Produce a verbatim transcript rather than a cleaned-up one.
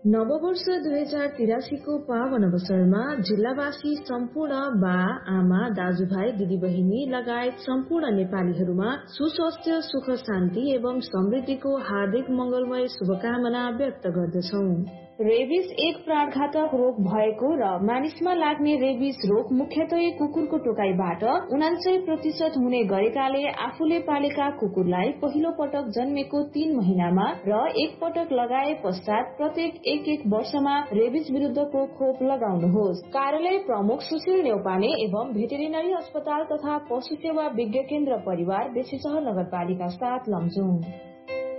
नववर्ष दुई हजार तिरासी को पावन अवसरमा जिल्लावासी सम्पूर्ण बा आमा दाजुभाइ दिदीबहिनी लगायत सम्पूर्ण नेपालीहरूमा सुस्वास्थ्य सुख शान्ति एवं समृद्धिको हार्दिक मंगलमय शुभकामना व्यक्त गर्दछौं। रेबिस एक प्राणघातक रोग भएको र मानिसमा लाग्ने रेबिस रोग मुख्यतः कुकुरको टोकाइबाट उनान्सय प्रतिशत हुने गरेकाले आफूले पालेका कुकुरलाई पहिलो पटक जन्मेको तीन महिनामा र एक पटक लगाए पश्चात प्रत्येक एक एक वर्षमा रेबिस विरुद्धको खोप लगाउनुहोस्। कार्यालय प्रमुख सुशील नेउपाने एवं भेटेरिनरी अस्पताल तथा पशु सेवा विज्ञ केन्द्र परिवार बेसीसहर नगरपालिका साथ लमजुङ।